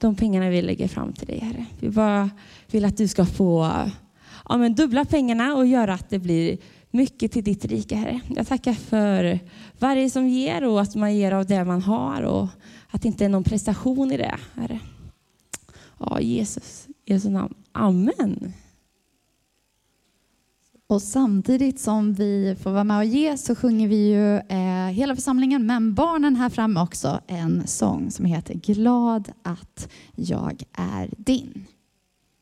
de pengarna vi lägger fram till dig, Herre. Vi bara vill att du ska få dubbla pengarna och göra att det blir mycket till ditt rike, Herre. Jag tackar för varje som ger och att man ger av det man har och att det inte är någon prestation i det, Herre. Ja, Jesus, i Jesu namn. Amen. Och samtidigt som vi får vara med och ge så sjunger vi ju hela församlingen, men barnen här framme också, en sång som heter Glad att jag är din.